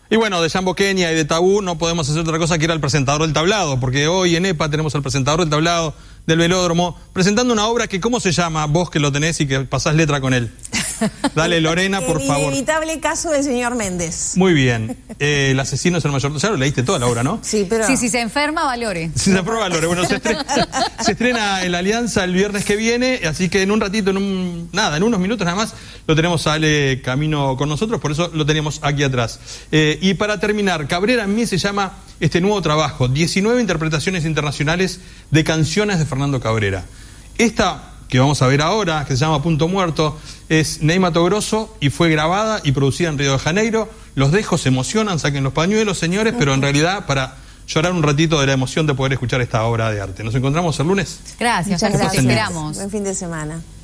Y bueno, de Jambo Kenia y de Tabú no podemos hacer otra cosa que ir al presentador del tablado, porque hoy en EPA tenemos al presentador del tablado del Velódromo presentando una obra que, ¿cómo se llama? Vos que lo tenés y que pasás letra con él. Dale, Lorena, por favor. El inevitable caso del señor Méndez. Muy bien. El asesino es el mayor. Ya lo leíste toda la obra, ¿no? Sí, pero... Sí, si se enferma, valore. Si se enferma, valore. Bueno, se estrena en la Alianza el viernes que viene, así que en un ratito, en unos minutos nada más, lo tenemos a Ale Camino con nosotros, por eso lo tenemos aquí atrás. Y para terminar, Cabrera en mí se llama este nuevo trabajo, 19 interpretaciones internacionales de canciones de Fernando Cabrera. Esta que vamos a ver ahora, que se llama Punto Muerto, es Ney Matogrosso y fue grabada y producida en Río de Janeiro. Los dejo, se emocionan, saquen los pañuelos, señores, pero en realidad para llorar un ratito de la emoción de poder escuchar esta obra de arte. Nos encontramos el lunes. Gracias, Muchas gracias. esperamos. Buen fin de semana.